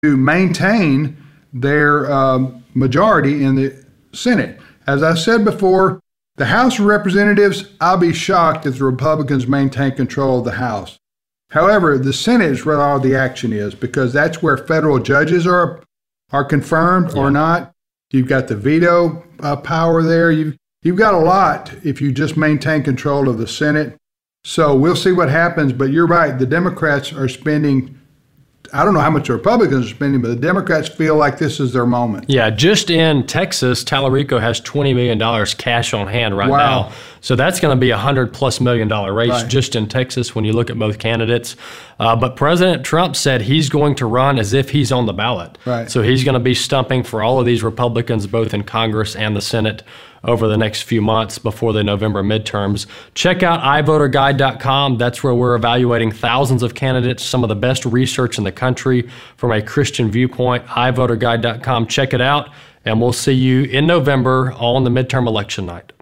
to maintain their majority in the Senate. As I said before, the House of Representatives, I'll be shocked if the Republicans maintain control of the House. However, the Senate is where all the action is, because that's where federal judges are confirmed or not. You've got the veto power there. You've got a lot if you just maintain control of the Senate. So we'll see what happens, but you're right. The Democrats are spending, I don't know how much the Republicans are spending, but the Democrats feel like this is their moment. Yeah, just in Texas, Tallarico has $20 million cash on hand right now. So that's going to be a $100+ million race just in Texas when you look at both candidates. But President Trump said he's going to run as if he's on the ballot. So he's going to be stumping for all of these Republicans, both in Congress and the Senate, over the next few months before the November midterms. Check out iVoterGuide.com. That's where we're evaluating thousands of candidates, some of the best research in the country from a Christian viewpoint. iVoterGuide.com. Check it out, and we'll see you in November on the midterm election night.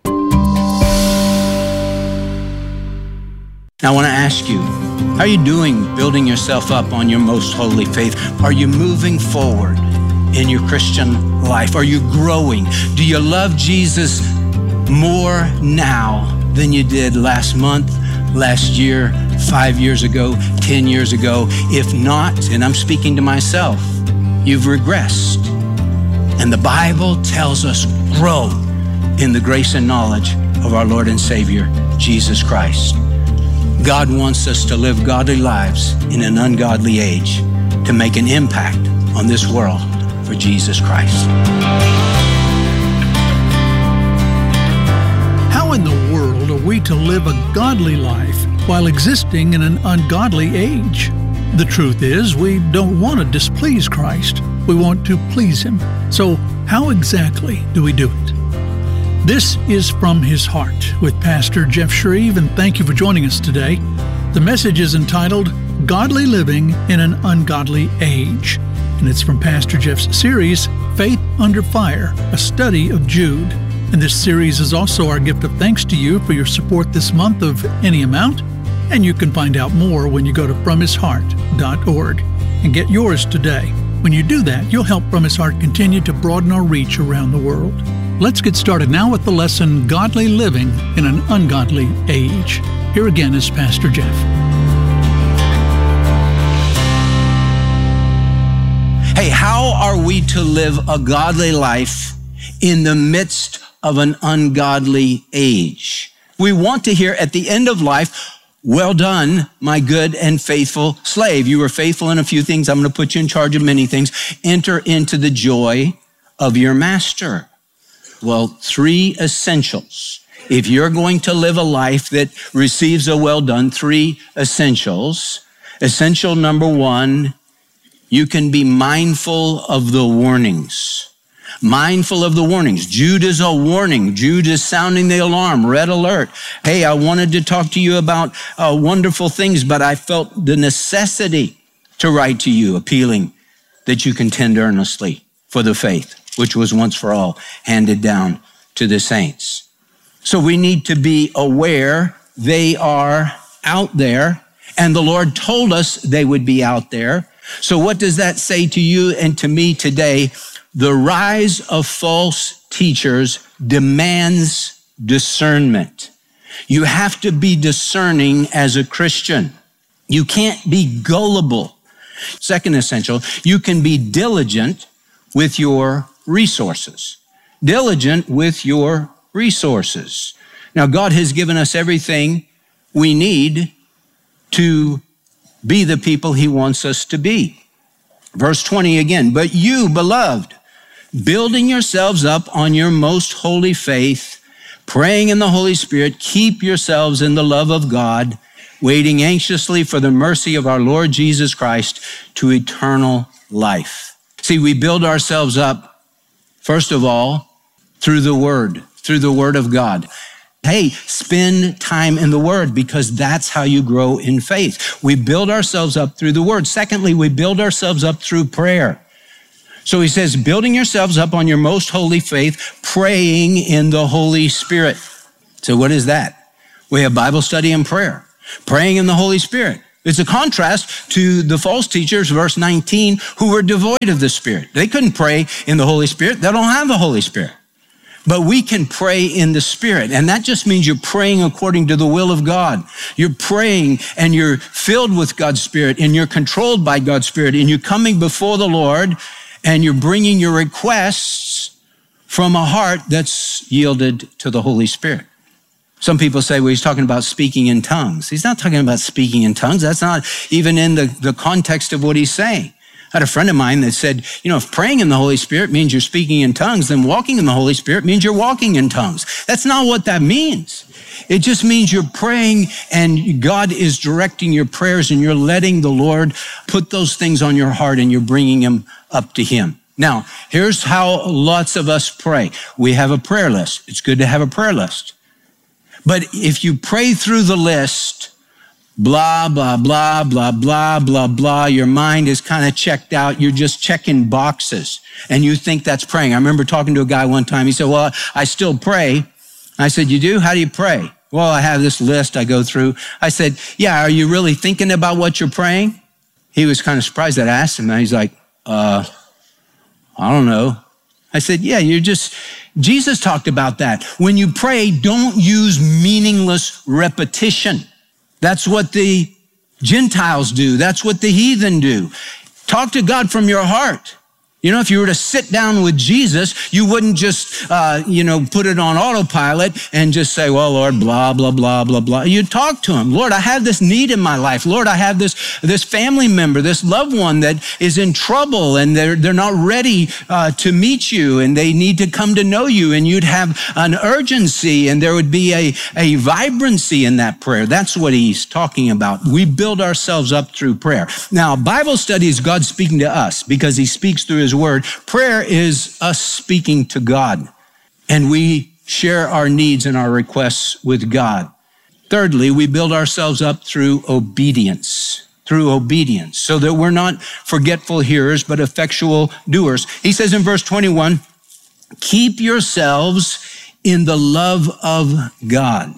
Now I want to ask you, how are you doing building yourself up on your most holy faith? Are you moving forward in your Christian life? Are you growing? Do you love Jesus more now than you did last month, last year, 5 years ago, 10 years ago? If not, and I'm speaking to myself, you've regressed. And the Bible tells us grow in the grace and knowledge of our Lord and Savior, Jesus Christ. God wants us to live godly lives in an ungodly age to make an impact on this world for Jesus Christ. How in the world are we to live a godly life while existing in an ungodly age? The truth is, we don't want to displease Christ. We want to please Him. So how exactly do we do it? This is From His Heart with Pastor Jeff Shreve, and thank you for joining us today. The message is entitled, Godly Living in an Ungodly Age, and it's from Pastor Jeff's series, Faith Under Fire, a study of Jude. And this series is also our gift of thanks to you for your support this month of any amount, and you can find out more when you go to FromHisHeart.org and get yours today. When you do that, you'll help From His Heart continue to broaden our reach around the world. Let's get started now with the lesson, Godly Living in an Ungodly Age. Here again is Pastor Jeff. Hey, how are we to live a godly life in the midst of an ungodly age? We want to hear at the end of life, well done, my good and faithful slave. You were faithful in a few things. I'm going to put you in charge of many things. Enter into the joy of your master. Well, 3 essentials. If you're going to live a life that receives a well done, 3 essentials. Essential number 1, you can be mindful of the warnings. Mindful of the warnings. Jude is a warning. Jude is sounding the alarm, red alert. Hey, I wanted to talk to you about wonderful things, but I felt the necessity to write to you, appealing that you contend earnestly for the faith, which was once for all handed down to the saints. So we need to be aware they are out there, and the Lord told us they would be out there. So what does that say to you and to me today? The rise of false teachers demands discernment. You have to be discerning as a Christian. You can't be gullible. Second essential, you can be diligent with your resources. Diligent with your resources. Now, God has given us everything we need to be the people He wants us to be. Verse 20 again, but you, beloved, building yourselves up on your most holy faith, praying in the Holy Spirit, keep yourselves in the love of God, waiting anxiously for the mercy of our Lord Jesus Christ to eternal life. See, we build ourselves up, first of all, through the Word of God. Hey, spend time in the Word, because that's how you grow in faith. We build ourselves up through the Word. Secondly, we build ourselves up through prayer. So he says, building yourselves up on your most holy faith, praying in the Holy Spirit. So what is that? We have Bible study and prayer. Praying in the Holy Spirit. It's a contrast to the false teachers, verse 19, who were devoid of the Spirit. They couldn't pray in the Holy Spirit. They don't have the Holy Spirit. But we can pray in the Spirit. And that just means you're praying according to the will of God. You're praying and you're filled with God's Spirit and you're controlled by God's Spirit and you're coming before the Lord and you're bringing your requests from a heart that's yielded to the Holy Spirit. Some people say, well, he's talking about speaking in tongues. He's not talking about speaking in tongues. That's not even in the context of what he's saying. I had a friend of mine that said, if praying in the Holy Spirit means you're speaking in tongues, then walking in the Holy Spirit means you're walking in tongues. That's not what that means. It just means you're praying and God is directing your prayers and you're letting the Lord put those things on your heart and you're bringing them up to him. Now, here's how lots of us pray. We have a prayer list. It's good to have a prayer list. But if you pray through the list, blah, blah, blah, blah, blah, blah, blah, your mind is kind of checked out. You're just checking boxes and you think that's praying. I remember talking to a guy one time. He said, well, I still pray. I said, you do? How do you pray? Well, I have this list I go through. I said, yeah, are you really thinking about what you're praying? He was kind of surprised that I asked him. And he's like, I don't know. I said, yeah, Jesus talked about that. When you pray, don't use meaningless repetition. That's what the Gentiles do. That's what the heathen do. Talk to God from your heart. If you were to sit down with Jesus, you wouldn't just, put it on autopilot and just say, well, Lord, blah, blah, blah, blah, blah. You talk to him. Lord, I have this need in my life. Lord, I have this family member, this loved one that is in trouble and they're not ready to meet you and they need to come to know you, and you'd have an urgency and there would be a vibrancy in that prayer. That's what he's talking about. We build ourselves up through prayer. Now, Bible study is God speaking to us because he speaks through his word. Prayer is us speaking to God, and we share our needs and our requests with God. Thirdly, we build ourselves up through obedience, so that we're not forgetful hearers, but effectual doers. He says in verse 21, keep yourselves in the love of God.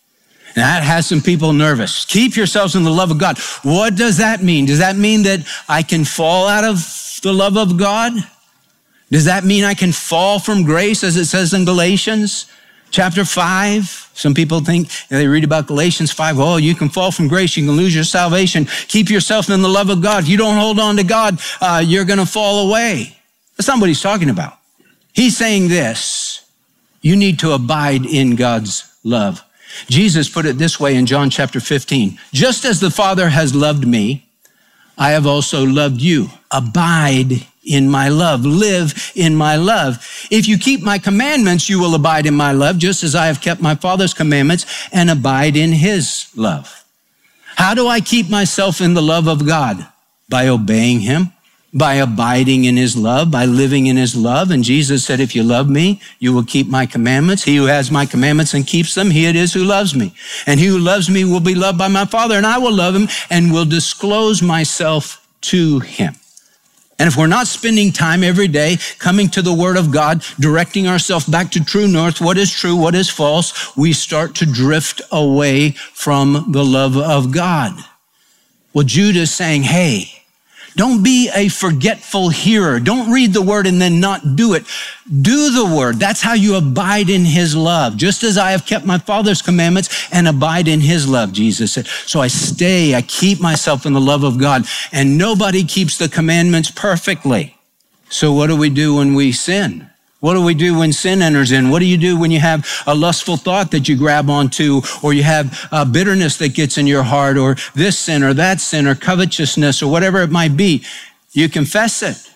And that has some people nervous. Keep yourselves in the love of God. What does that mean? Does that mean that I can fall out of the love of God? Does that mean I can fall from grace, as it says in Galatians chapter 5? Some people think, they read about Galatians 5, oh, you can fall from grace, you can lose your salvation. Keep yourself in the love of God. If you don't hold on to God, you're going to fall away. That's not what he's talking about. He's saying this: you need to abide in God's love. Jesus put it this way in John chapter 15, just as the Father has loved me, I have also loved you. Abide in my love. Live in my love. If you keep my commandments, you will abide in my love, just as I have kept my Father's commandments and abide in his love. How do I keep myself in the love of God? By obeying him, by abiding in his love, by living in his love. And Jesus said, if you love me, you will keep my commandments. He who has my commandments and keeps them, he it is who loves me. And he who loves me will be loved by my Father, and I will love him and will disclose myself to him. And if we're not spending time every day coming to the Word of God, directing ourselves back to true north, what is true, what is false, we start to drift away from the love of God. Well, Judah is saying, hey, don't be a forgetful hearer. Don't read the word and then not do it. Do the word. That's how you abide in his love. Just as I have kept my Father's commandments and abide in his love, Jesus said. So I keep myself in the love of God, and nobody keeps the commandments perfectly. So what do we do when we sin? What do we do when sin enters in? What do you do when you have a lustful thought that you grab onto, or you have bitterness that gets in your heart, or this sin or that sin or covetousness or whatever it might be? You confess it.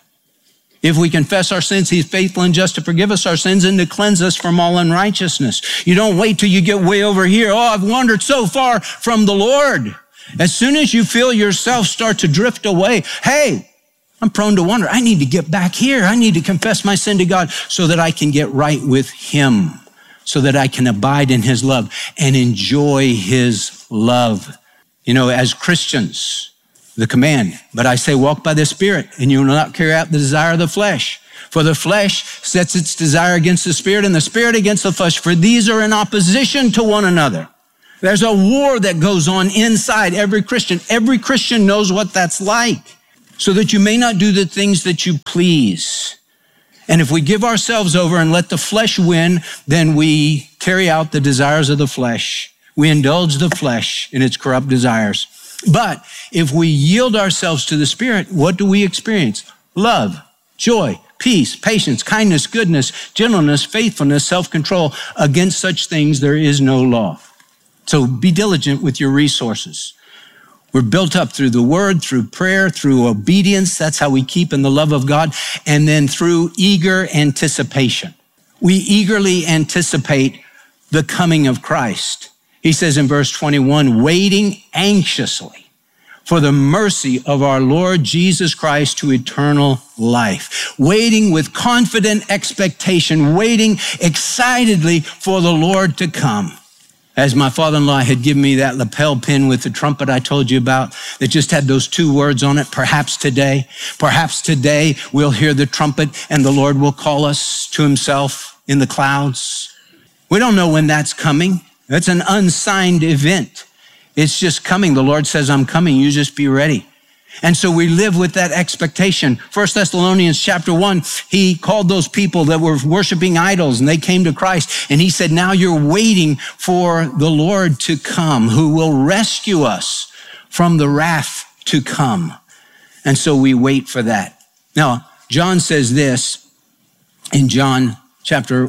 If we confess our sins, he's faithful and just to forgive us our sins and to cleanse us from all unrighteousness. You don't wait till you get way over here. Oh, I've wandered so far from the Lord. As soon as you feel yourself start to drift away, hey, I'm prone to wander. I need to get back here. I need to confess my sin to God so that I can get right with him, so that I can abide in his love and enjoy his love. You know, as Christians, the command, but I say, walk by the Spirit, and you will not carry out the desire of the flesh. For the flesh sets its desire against the Spirit, and the Spirit against the flesh, for these are in opposition to one another. There's a war that goes on inside every Christian. Every Christian knows what that's like, so that you may not do the things that you please. And if we give ourselves over and let the flesh win, then we carry out the desires of the flesh. We indulge the flesh in its corrupt desires. But if we yield ourselves to the Spirit, what do we experience? Love, joy, peace, patience, kindness, goodness, gentleness, faithfulness, self-control. Against such things there is no law. So be diligent with your resources. We're built up through the word, through prayer, through obedience. That's how we keep in the love of God. And then through eager anticipation. We eagerly anticipate the coming of Christ. He says in verse 21, waiting anxiously for the mercy of our Lord Jesus Christ to eternal life. Waiting with confident expectation, waiting excitedly for the Lord to come. As my father-in-law had given me that lapel pin with the trumpet I told you about that just had those two words on it, perhaps today we'll hear the trumpet and the Lord will call us to himself in the clouds. We don't know when that's coming. That's an unsigned event. It's just coming. The Lord says, I'm coming. You just be ready. And so we live with that expectation. 1 Thessalonians chapter 1, he called those people that were worshiping idols and they came to Christ. And he said, now you're waiting for the Lord to come who will rescue us from the wrath to come. And so we wait for that. Now, John says this in 1 John chapter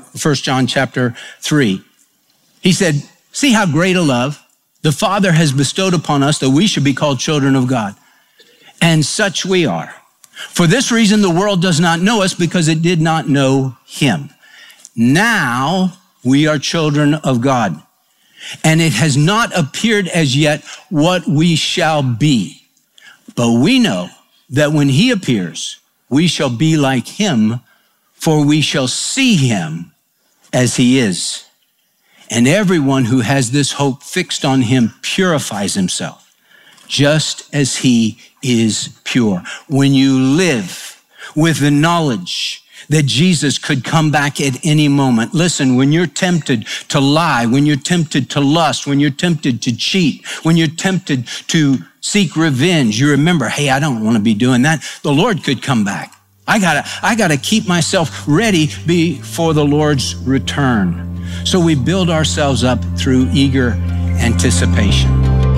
3. He said, see how great a love the Father has bestowed upon us that we should be called children of God. And such we are. For this reason, the world does not know us because it did not know him. Now we are children of God. And it has not appeared as yet what we shall be. But we know that when he appears, we shall be like him, for we shall see him as he is. And everyone who has this hope fixed on him purifies himself, just as he is pure. When you live with the knowledge that Jesus could come back at any moment. Listen, when you're tempted to lie, when you're tempted to lust, when you're tempted to cheat, when you're tempted to seek revenge, you remember, hey, I don't want to be doing that. The Lord could come back. I gotta keep myself ready before the Lord's return. So we build ourselves up through eager anticipation.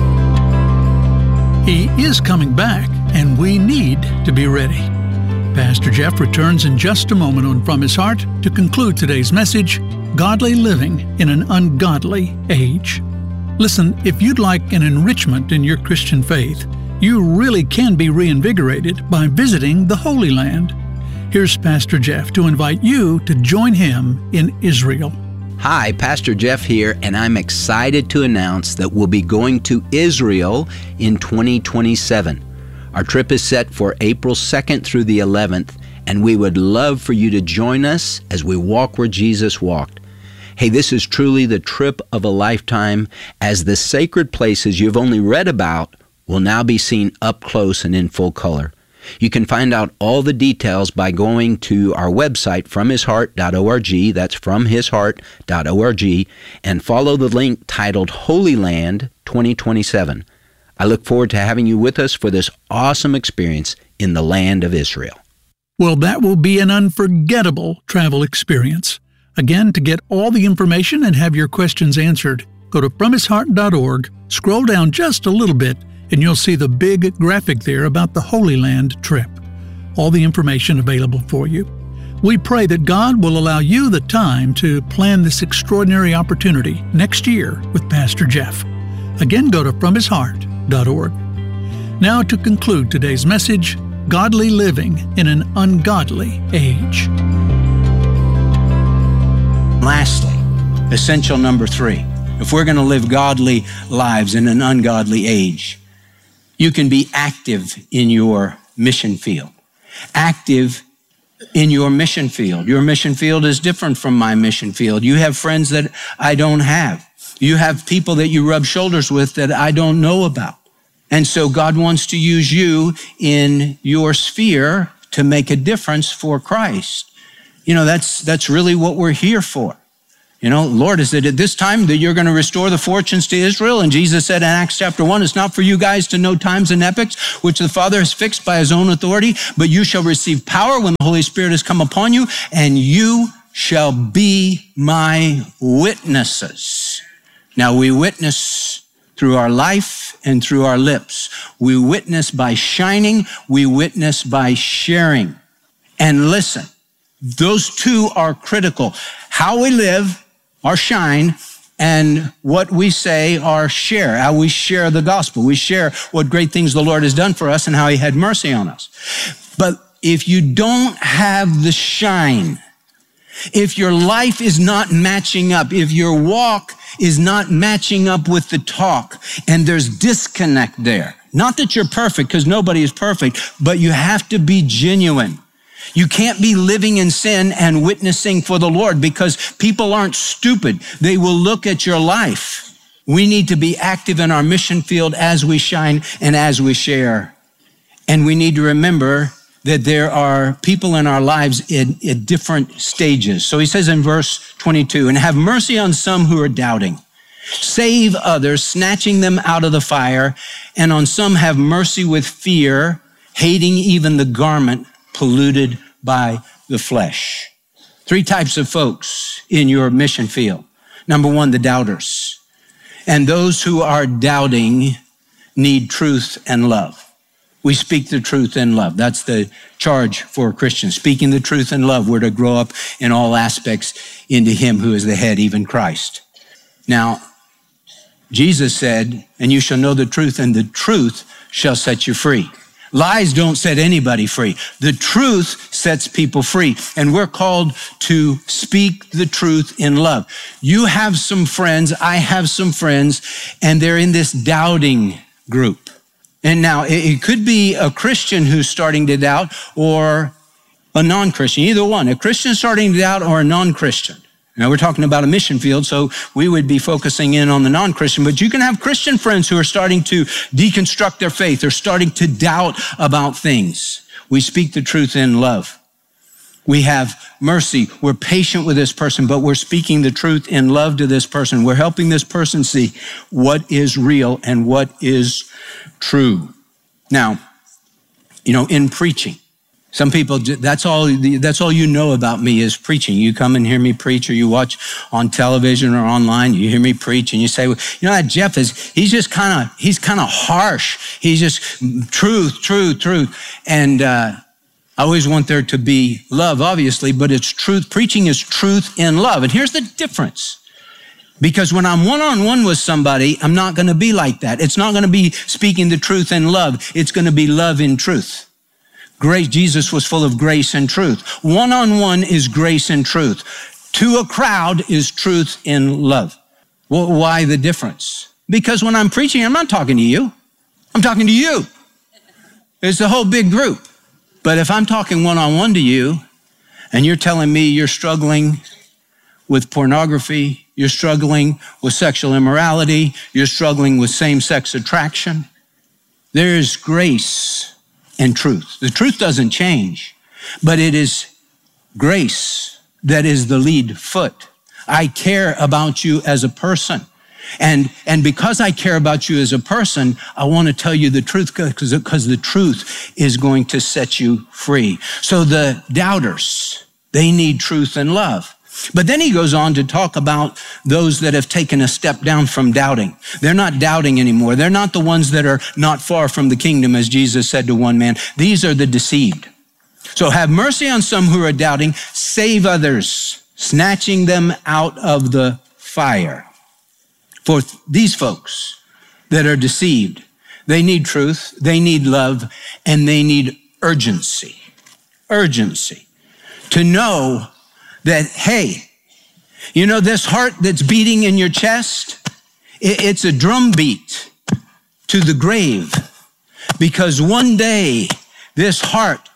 He is coming back, and we need to be ready. Pastor Jeff returns in just a moment on From His Heart to conclude today's message, Godly Living in an Ungodly Age. Listen, if you'd like an enrichment in your Christian faith, you really can be reinvigorated by visiting the Holy Land. Here's Pastor Jeff to invite you to join him in Israel. Hi, Pastor Jeff here, and I'm excited to announce that we'll be going to Israel in 2027. Our trip is set for April 2nd through the 11th, and we would love for you to join us as we walk where Jesus walked. Hey, this is truly the trip of a lifetime, as the sacred places you've only read about will now be seen up close and in full color. You can find out all the details by going to our website, fromhisheart.org, that's fromhisheart.org, and follow the link titled Holy Land 2027. I look forward to having you with us for this awesome experience in the land of Israel. Well, that will be an unforgettable travel experience. Again, to get all the information and have your questions answered, go to fromhisheart.org, scroll down just a little bit, and you'll see the big graphic there about the Holy Land trip. All the information available for you. We pray that God will allow you the time to plan this extraordinary opportunity next year with Pastor Jeff. Again, go to fromhisheart.org. Now to conclude today's message, Godly Living in an Ungodly Age. Lastly, essential number 3. If we're going to live godly lives in an ungodly age, you can be active in your mission field. Active in your mission field. Your mission field is different from my mission field. You have friends that I don't have. You have people that you rub shoulders with that I don't know about. And so God wants to use you in your sphere to make a difference for Christ. You know, that's really what we're here for. You know, Lord, is it at this time that you're going to restore the fortunes to Israel? And Jesus said in Acts chapter 1, it's not for you guys to know times and epochs, which the Father has fixed by his own authority, but you shall receive power when the Holy Spirit has come upon you, and you shall be my witnesses. Now we witness through our life and through our lips. We witness by shining. We witness by sharing. And listen, those two are critical. How we live, our shine, and what we say, our share, how we share the gospel. We share what great things the Lord has done for us and how he had mercy on us. But if you don't have the shine, if your life is not matching up, if your walk is not matching up with the talk, and there's disconnect there, not that you're perfect, because nobody is perfect, but you have to be genuine. You can't be living in sin and witnessing for the Lord, because people aren't stupid. They will look at your life. We need to be active in our mission field as we shine and as we share. And we need to remember that there are people in our lives at different stages. So he says in verse 22, and have mercy on some who are doubting. Save others, snatching them out of the fire. And on some have mercy with fear, hating even the garment polluted by the flesh. 3 types of folks in your mission field. Number 1, the doubters. And those who are doubting need truth and love. We speak the truth in love. That's the charge for Christians. Speaking the truth in love. We're to grow up in all aspects into him who is the head, even Christ. Now, Jesus said, and you shall know the truth, and the truth shall set you free. Lies don't set anybody free. The truth sets people free. And we're called to speak the truth in love. You have some friends, I have some friends, and they're in this doubting group. And now it could be a Christian who's starting to doubt or a non-Christian, either one, a Christian starting to doubt or a non-Christian. Now we're talking about a mission field, so we would be focusing in on the non-Christian, but you can have Christian friends who are starting to deconstruct their faith. They're starting to doubt about things. We speak the truth in love. We have mercy. We're patient with this person, but we're speaking the truth in love to this person. We're helping this person see what is real and what is true. Now, you know, in preaching, some people, that's all you know about me is preaching. You come and hear me preach, or you watch on television or online, you hear me preach, and you say, well, you know, that Jeff he's kind of harsh. He's just truth. And I always want there to be love, obviously, but it's truth. Preaching is truth in love. And here's the difference. Because when I'm one-on-one with somebody, I'm not going to be like that. It's not going to be speaking the truth in love. It's going to be love in truth. Grace, Jesus was full of grace and truth. One-on-one is grace and truth. To a crowd is truth in love. Well, why the difference? Because when I'm preaching, I'm not talking to you. I'm talking to you. It's the whole big group. But if I'm talking one-on-one to you, and you're telling me you're struggling with pornography, you're struggling with sexual immorality, you're struggling with same-sex attraction, there is grace and truth. The truth doesn't change, but it is grace that is the lead foot. I care about you as a person. And because I care about you as a person, I want to tell you the truth, because the truth is going to set you free. So the doubters, they need truth and love. But then he goes on to talk about those that have taken a step down from doubting. They're not doubting anymore. They're not the ones that are not far from the kingdom, as Jesus said to one man. These are the deceived. So have mercy on some who are doubting. Save others, snatching them out of the fire. For these folks that are deceived, they need truth, they need love, and they need urgency. Urgency. To know that, hey, you know, this heart that's beating in your chest, it's a drum beat to the grave, because one day this heart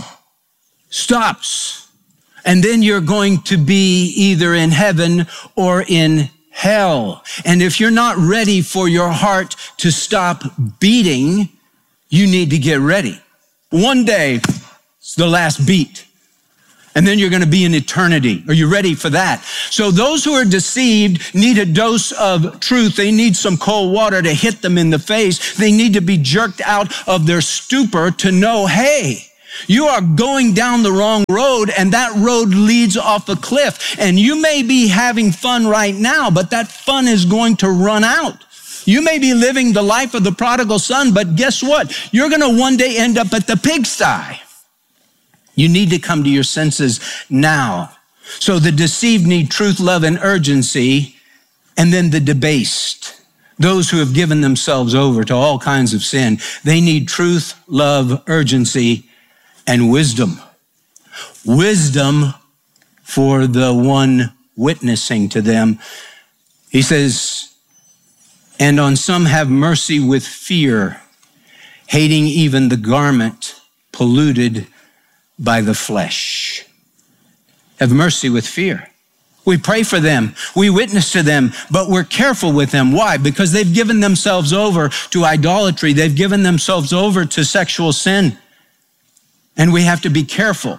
stops, and then you're going to be either in heaven or in hell. And if you're not ready for your heart to stop beating, you need to get ready. One day, it's the last beat. And then you're going to be in eternity. Are you ready for that? So those who are deceived need a dose of truth. They need some cold water to hit them in the face. They need to be jerked out of their stupor to know, hey, you are going down the wrong road, and that road leads off a cliff. And you may be having fun right now, but that fun is going to run out. You may be living the life of the prodigal son, but guess what? You're going to one day end up at the pigsty. You need to come to your senses now. So the deceived need truth, love, and urgency, and then the debased, those who have given themselves over to all kinds of sin, they need truth, love, urgency, and wisdom. Wisdom for the one witnessing to them. He says, and on some have mercy with fear, hating even the garment polluted by the flesh. Have mercy with fear. We pray for them. We witness to them, but we're careful with them. Why? Because they've given themselves over to idolatry. They've given themselves over to sexual sin. And we have to be careful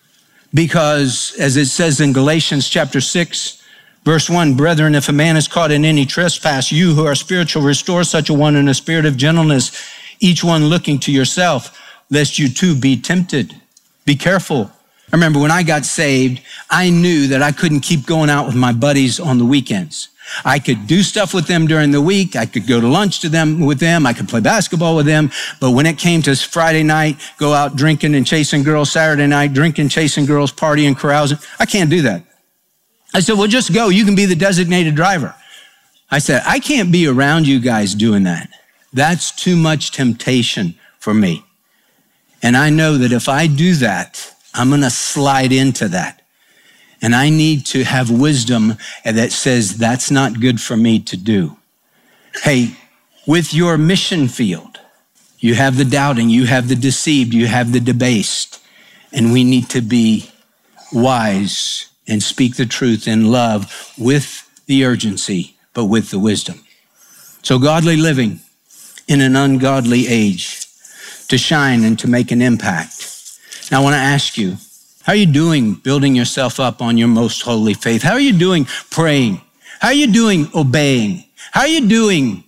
because, as it says in Galatians chapter 6, verse 1, brethren, if a man is caught in any trespass, you who are spiritual, restore such a one in a spirit of gentleness, each one looking to yourself, lest you too be tempted. Be careful. I remember when I got saved, I knew that I couldn't keep going out with my buddies on the weekends. I could do stuff with them during the week. I could go to lunch with them. I could play basketball with them. But when it came to Friday night, go out drinking and chasing girls, Saturday night, drinking, chasing girls, partying, carousing, I can't do that. I said, well, just go. You can be the designated driver. I said, I can't be around you guys doing that. That's too much temptation for me. And I know that if I do that, I'm going to slide into that. And I need to have wisdom that says that's not good for me to do. Hey, with your mission field, you have the doubting, you have the deceived, you have the debased. And we need to be wise and speak the truth in love with the urgency, but with the wisdom. So godly living in an ungodly age, to shine and to make an impact. Now I want to ask you, how are you doing building yourself up on your most holy faith? How are you doing praying? How are you doing obeying? How are you doing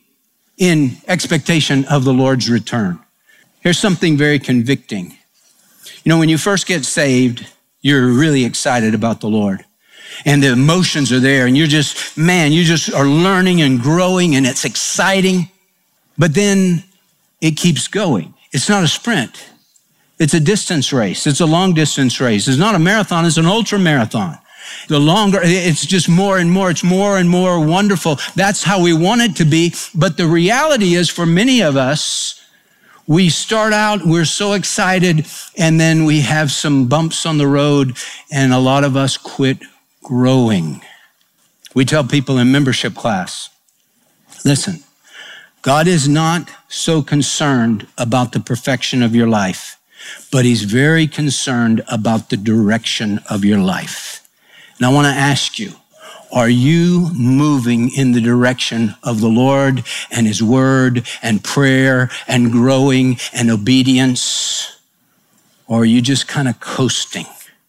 in expectation of the Lord's return? Here's something very convicting. You know, when you first get saved, you're really excited about the Lord. And the emotions are there and you just are learning and growing and it's exciting. But then it keeps going. It's not a sprint. It's a distance race. It's a long distance race. It's not a marathon. It's an ultra marathon. The longer, it's just more and more. It's more and more wonderful. That's how we want it to be. But the reality is for many of us, we start out, we're so excited, and then we have some bumps on the road, and a lot of us quit growing. We tell people in membership class, listen, God is not so concerned about the perfection of your life, but he's very concerned about the direction of your life. And I want to ask you, are you moving in the direction of the Lord and his word and prayer and growing and obedience? Or are you just kind of coasting?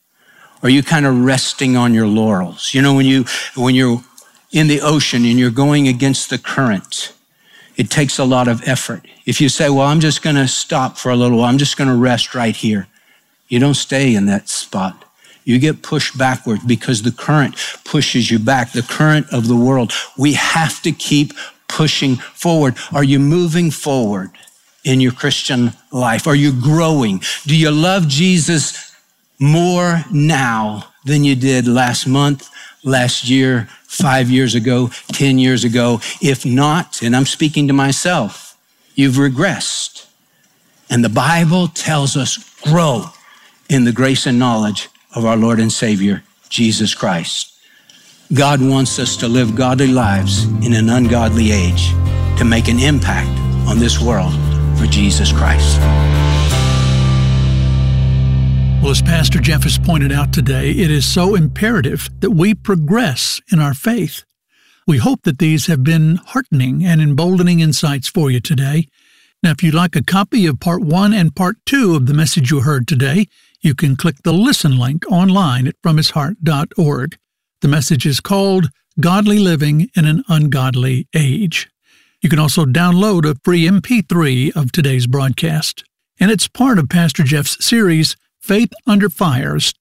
Are you kind of resting on your laurels? You know, when you're in the ocean and you're going against the current, it takes a lot of effort. If you say, well, I'm just going to stop for a little while, I'm just going to rest right here, you don't stay in that spot. You get pushed backward because the current pushes you back, the current of the world. We have to keep pushing forward. Are you moving forward in your Christian life? Are you growing? Do you love Jesus more now than you did last month, last year, 5 years ago, 10 years ago? If not, and I'm speaking to myself, you've regressed. And the Bible tells us grow in the grace and knowledge of our Lord and Savior, Jesus Christ. God wants us to live godly lives in an ungodly age to make an impact on this world for Jesus Christ. Well, as Pastor Jeff has pointed out today, it is so imperative that we progress in our faith. We hope that these have been heartening and emboldening insights for you today. Now, if you'd like a copy of Part 1 and Part 2 of the message you heard today, You can click the listen link online at FromHisHeart.org. The message is called Godly Living in an Ungodly Age. You can also download a free MP3 of today's broadcast, and it's part of Pastor Jeff's series, Faith Under Fire,